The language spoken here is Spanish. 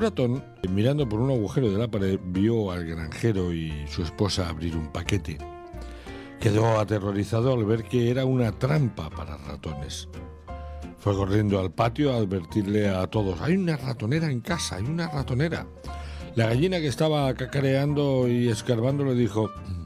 ratón, mirando por un agujero de la pared, vio al granjero y su esposa abrir un paquete. Quedó aterrorizado al ver que era una trampa para ratones. Fue corriendo al patio a advertirle a todos: «Hay una ratonera en casa, hay una ratonera». La gallina, que estaba cacareando y escarbando, le dijo: